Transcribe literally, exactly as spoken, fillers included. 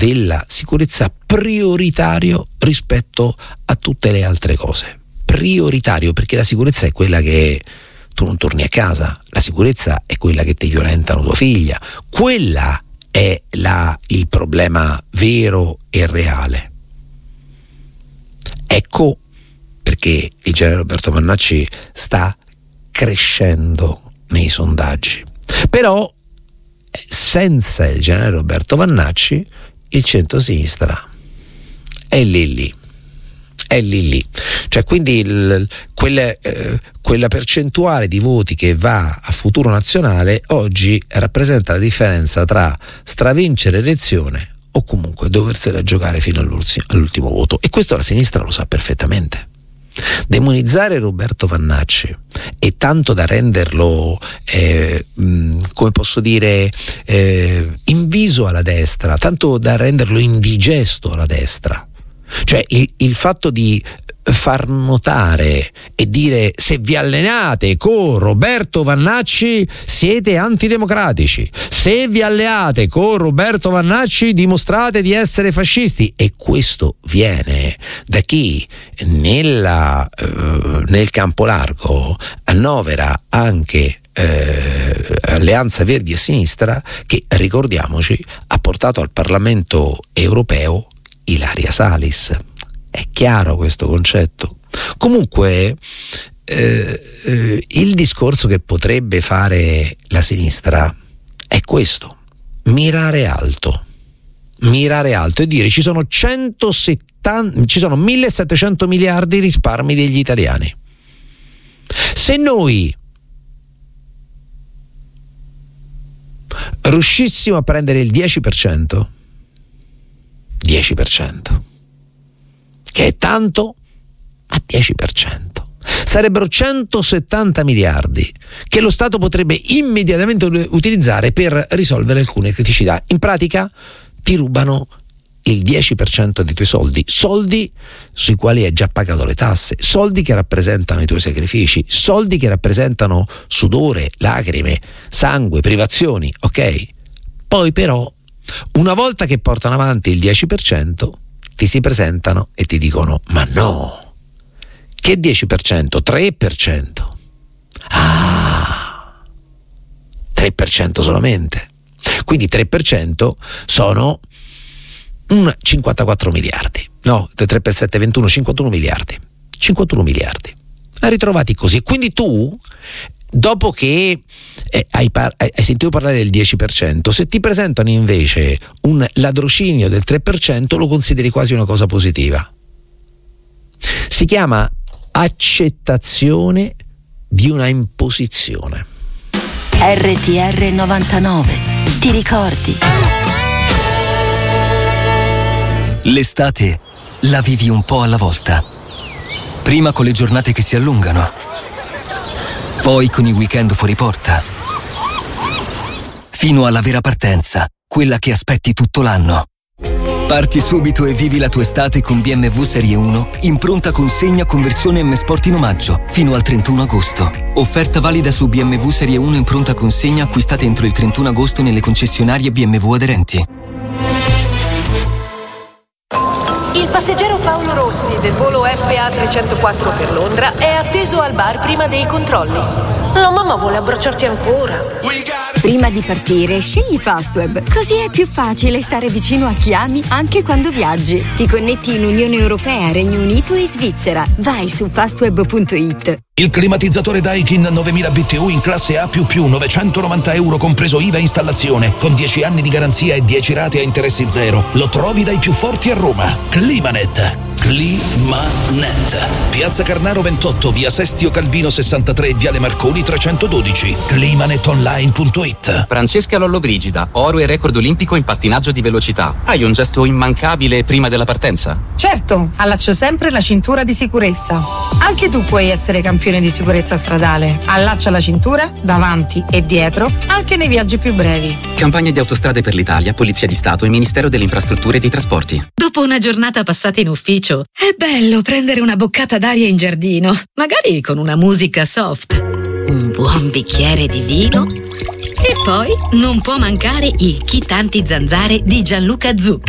della sicurezza prioritario rispetto a tutte le altre cose. Prioritario, perché la sicurezza è quella che tu non torni a casa, la sicurezza è quella che ti violentano tua figlia, quella è la, il problema vero e reale. Ecco perché il generale Roberto Vannacci sta crescendo nei sondaggi. Però senza il generale Roberto Vannacci il centrosinistra è lì lì. È lì lì, cioè quindi il, quelle, eh, quella percentuale di voti che va a Futuro Nazionale oggi rappresenta la differenza tra stravincere l'elezione o comunque doversela giocare fino all'ultimo voto, e questo la sinistra lo sa perfettamente. Demonizzare Roberto Vannacci è tanto da renderlo eh, mh, come posso dire eh, inviso alla destra, tanto da renderlo indigesto alla destra. Cioè il, il fatto di far notare e dire: se vi allenate con Roberto Vannacci siete antidemocratici, se vi alleate con Roberto Vannacci dimostrate di essere fascisti, e questo viene da chi nella, eh, nel campo largo annovera anche eh, Alleanza Verdi e Sinistra, che ricordiamoci ha portato al Parlamento europeo Ilaria Salis. È chiaro questo concetto? Comunque eh, eh, il discorso che potrebbe fare la sinistra è questo: mirare alto, mirare alto e dire ci sono centosettanta, ci sono millesettecento miliardi di risparmi degli italiani. Se noi riuscissimo a prendere il dieci per cento, dieci per cento, che è tanto, ma dieci per cento sarebbero centosettanta miliardi che lo Stato potrebbe immediatamente utilizzare per risolvere alcune criticità. In pratica ti rubano il dieci per cento dei tuoi soldi, soldi sui quali hai già pagato le tasse, soldi che rappresentano i tuoi sacrifici, soldi che rappresentano sudore, lacrime, sangue, privazioni, ok? Poi però, una volta che portano avanti il dieci per cento, ti si presentano e ti dicono: ma no, che dieci per cento? tre per cento. Ah, tre per cento solamente. Quindi tre per cento sono un cinquantaquattro miliardi. No, tre per sette, ventuno, cinquantuno miliardi. cinquantuno miliardi. Ritrovati così. Quindi tu, dopo che eh, hai, par- hai sentito parlare del dieci per cento, se ti presentano invece un ladrocinio del tre per cento, lo consideri quasi una cosa positiva. Si chiama accettazione di una imposizione. R T R novantanove, ti ricordi? L'estate la vivi un po' alla volta. Prima con le giornate che si allungano, poi con i weekend fuori porta, fino alla vera partenza, quella che aspetti tutto l'anno. Parti subito e vivi la tua estate con B M W Serie uno in pronta consegna con versione M Sport in omaggio fino al trentuno agosto. Offerta valida su B M W Serie uno in pronta consegna acquistate entro il trentuno agosto nelle concessionarie B M W aderenti. Il passeggero Paolo Rossi del volo F A trecentoquattro per Londra è atteso al bar prima dei controlli. La mamma vuole abbracciarti ancora. Prima di partire, scegli Fastweb. Così è più facile stare vicino a chi ami anche quando viaggi. Ti connetti in Unione Europea, Regno Unito e Svizzera. Vai su fastweb punto it. Il climatizzatore Daikin novemila B T U in classe A più più, novecentonovanta euro compreso I V A e installazione, con dieci anni di garanzia e dieci rate a interessi zero. Lo trovi dai più forti a Roma. Climanet. Climanet. Piazza Carnaro ventotto, via Sestio Calvino sessantatré, viale Marconi trecentododici. climanetonline punto it. Francesca Lollobrigida, oro e record olimpico in pattinaggio di velocità. Hai un gesto immancabile prima della partenza? Certo, allaccio sempre la cintura di sicurezza. Anche tu puoi essere campione di sicurezza stradale. Allaccia la cintura davanti e dietro, anche nei viaggi più brevi. Campagna di Autostrade per l'Italia, Polizia di Stato e Ministero delle Infrastrutture e dei Trasporti. Dopo una giornata passata in ufficio, è bello prendere una boccata d'aria in giardino, magari con una musica soft, un buon bicchiere di vino e poi non può mancare il kit anti-zanzare di Gianluca Zucchi.